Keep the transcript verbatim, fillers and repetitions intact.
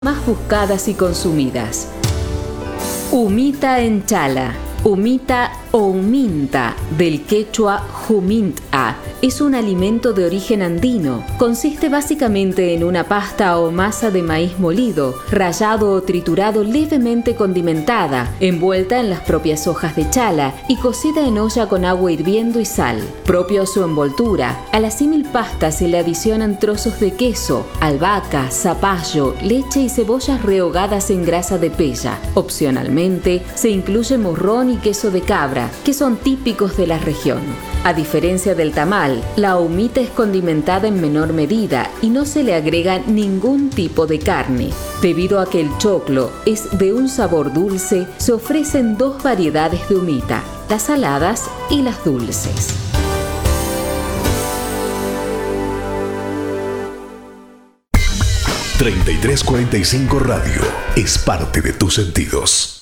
más buscadas y consumidas. Humita en chala. Humita o huminta, del quechua huminta, es un alimento de origen andino. Consiste básicamente en una pasta o masa de maíz molido, rallado o triturado levemente condimentada, envuelta en las propias hojas de chala y cocida en olla con agua hirviendo y sal. Propio a su envoltura, a la símil pasta se le adicionan trozos de queso, albahaca, zapallo, leche y cebollas rehogadas en grasa de pella. Opcionalmente, se incluye morrón y queso de cabra, que son típicos de la región. A diferencia del tamal, la humita es condimentada en menor medida y no se le agrega ningún tipo de carne. Debido a que el choclo es de un sabor dulce, se ofrecen dos variedades de humita, las saladas y las dulces. treinta y tres cuarenta y cinco Radio es parte de tus sentidos.